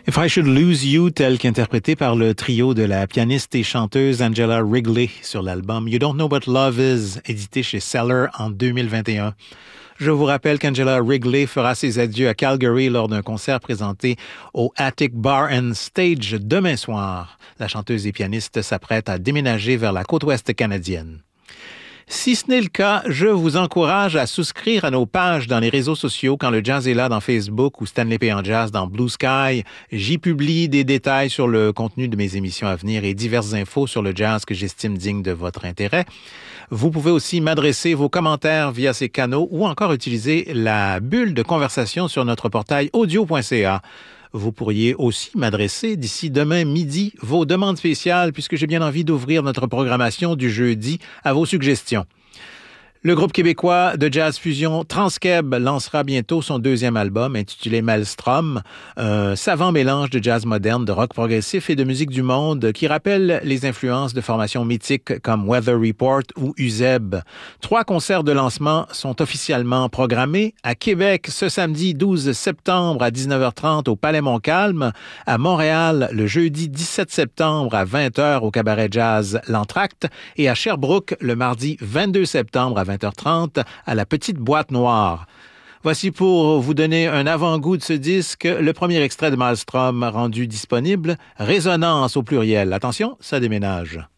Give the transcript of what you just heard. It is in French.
If I Should Lose You, tel qu'interprété par le trio de la pianiste et chanteuse Angela Wrigley sur l'album You Don't Know What Love Is, édité chez Cellar en 2021. Je vous rappelle qu'Angela Wrigley fera ses adieux à Calgary lors d'un concert présenté au Attic Bar and Stage demain soir. La chanteuse et pianiste s'apprête à déménager vers la côte ouest canadienne. Si ce n'est le cas, je vous encourage à souscrire à nos pages dans les réseaux sociaux quand le jazz est là dans Facebook ou Stanley P. en Jazz dans Blue Sky. J'y publie des détails sur le contenu de mes émissions à venir et diverses infos sur le jazz que j'estime digne de votre intérêt. Vous pouvez aussi m'adresser vos commentaires via ces canaux ou encore utiliser la bulle de conversation sur notre portail audio.ca. Vous pourriez aussi m'adresser d'ici demain midi vos demandes spéciales puisque j'ai bien envie d'ouvrir notre programmation du jeudi à vos suggestions. Le groupe québécois de jazz fusion Transkeb lancera bientôt son deuxième album intitulé Maelstrom, un savant mélange de jazz moderne, de rock progressif et de musique du monde qui rappelle les influences de formations mythiques comme Weather Report ou Uzeb. 3 concerts de lancement sont officiellement programmés à Québec ce samedi 12 septembre à 19h30 au Palais Montcalm, à Montréal le jeudi 17 septembre à 20h au Cabaret Jazz L'Entracte et à Sherbrooke le mardi 22 septembre à 20h30 à la Petite Boîte Noire. Voici pour vous donner un avant-goût de ce disque, le premier extrait de Maelstrom rendu disponible, Résonance au pluriel. Attention, ça déménage.